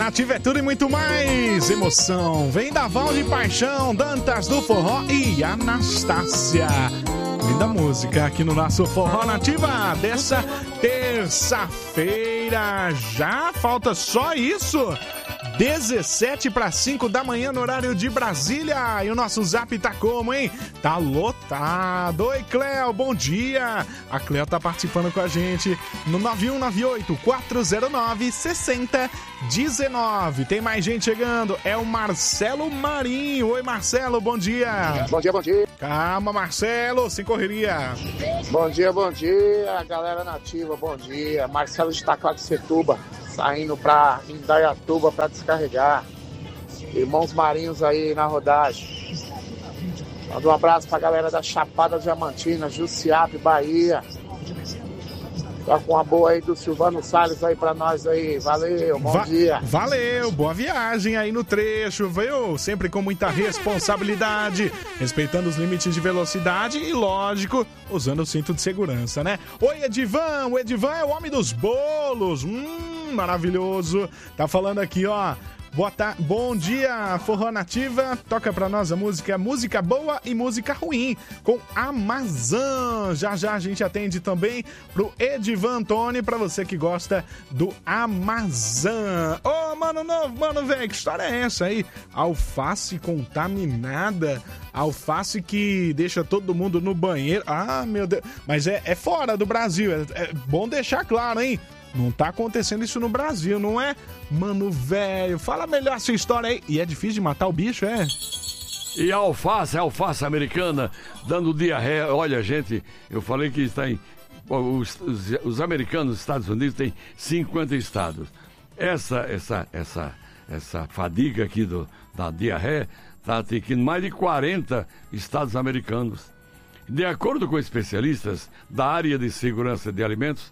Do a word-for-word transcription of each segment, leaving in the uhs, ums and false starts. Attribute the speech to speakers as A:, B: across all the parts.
A: Nativa é tudo e muito mais emoção. Vem da Val de Paixão, Dantas do Forró e Anastácia. Linda música aqui no nosso Forró Nativa dessa terça-feira. Já falta só isso. dezessete para cinco da manhã no horário de Brasília. E o nosso zap tá como, hein? Tá lotado. Oi, Cléo, bom dia. A Cléo tá participando com a gente no nove um nove oito, quatro zero nove, seis zero um nove. Tem mais gente chegando. É o Marcelo Marinho. Oi, Marcelo, bom dia.
B: Bom dia, bom dia.
A: Calma, Marcelo, sem correria.
B: Bom dia, bom dia, galera nativa, bom dia. Marcelo de Itaquaquecetuba, saindo pra Indaiatuba pra descarregar. Irmãos Marinhos aí na rodagem. Manda um abraço pra galera da Chapada Diamantina, Jussiape, Bahia. Tá com uma boa aí do Silvano Salles aí pra nós aí. Valeu, bom Va- dia.
A: Valeu, boa viagem aí no trecho, viu? Sempre com muita responsabilidade, respeitando os limites de velocidade e, lógico, usando o cinto de segurança, né? Oi, Edivan, o Edivan é o homem dos bolos. Hum, maravilhoso. Tá falando aqui, ó. Boa tarde, bom dia, Forró Nativa. Toca pra nós a música Música Boa e Música Ruim, com Amazon. Já já a gente atende também pro Edivan Antônio, pra você que gosta do Amazon. Ô, oh, mano novo, mano velho, que história é essa aí? Alface contaminada, alface que deixa todo mundo no banheiro. Ah, meu Deus, mas é, é fora do Brasil, é, é bom deixar claro, hein? Não tá acontecendo isso no Brasil, não é? Mano, velho, fala melhor essa história aí. E é difícil de matar o bicho, é?
C: E a alface, a alface americana, dando diarreia. Olha, gente, eu falei que está em... Os, os, os americanos dos Estados Unidos têm cinquenta estados. Essa, essa, essa, essa fadiga aqui do, da diarreia está atingindo mais de quarenta estados americanos. De acordo com especialistas da área de segurança de alimentos,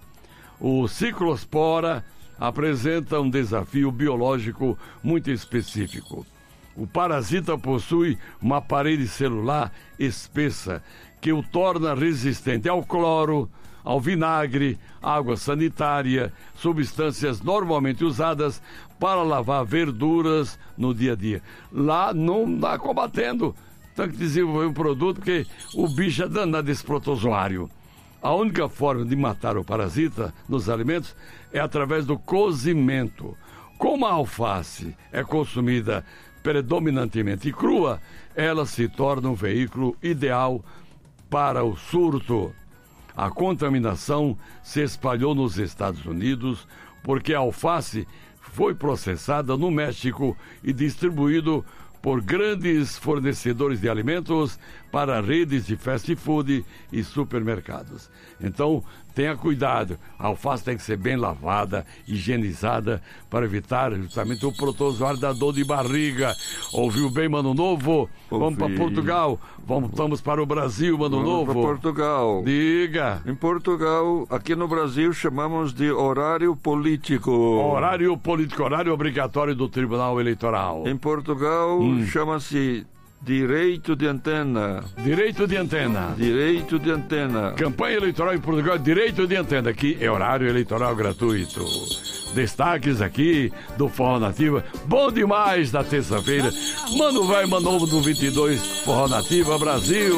C: o ciclospora apresenta um desafio biológico muito específico. O parasita possui uma parede celular espessa que o torna resistente ao cloro, ao vinagre, água sanitária, substâncias normalmente usadas para lavar verduras no dia a dia. Lá não está combatendo. Tem que desenvolver um produto porque o bicho é danado desse protozoário. A única forma de matar o parasita nos alimentos é através do cozimento. Como a alface é consumida predominantemente crua, ela se torna um veículo ideal para o surto. A contaminação se espalhou nos Estados Unidos porque a alface foi processada no México e distribuído por grandes fornecedores de alimentos para redes de fast food e supermercados. Então, tenha cuidado. A alface tem que ser bem lavada, higienizada, para evitar justamente o protozoário da dor de barriga. Ouviu bem, Mano Novo? Ouvi. Vamos para Portugal. Voltamos para o Brasil, Mano
D: Vamos
C: Novo.
D: Para Portugal.
C: Diga.
D: Em Portugal, aqui no Brasil, chamamos de horário político.
C: Horário político, horário obrigatório do Tribunal Eleitoral.
D: Em Portugal, hum. chama-se direito de antena.
C: Direito de antena.
D: Direito de antena.
C: Campanha eleitoral em Portugal, direito de antena. Aqui é horário eleitoral gratuito. Destaques aqui do Forró Nativa. Bom demais da terça-feira. Mano vai, mano novo do vinte e dois, Forró Nativa Brasil.